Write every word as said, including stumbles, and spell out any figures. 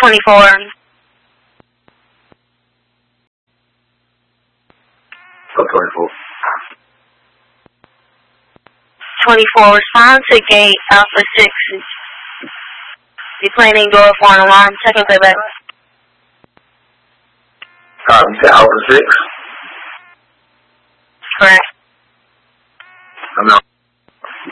twenty-four. Code twenty-four. twenty-four, respond to gate Alpha six. Deplaning door four on alarm. Second playback. Uh, you said Alpha six?